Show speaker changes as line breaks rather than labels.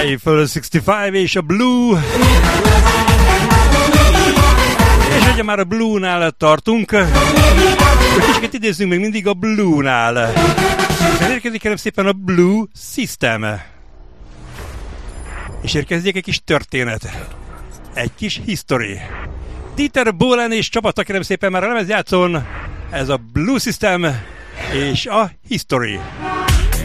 Eiffel 65 és a Blue. És ugye már a Blue-nál tartunk, hogy kicsit idézzünk még mindig a Blue-nál. Érkezik kérem szépen a Blue System. És érkezik egy kis történet. Egy kis history. Dieter Bohlen és csapata kérem szépen már a lemezjátszón. Ez a Blue System és a History.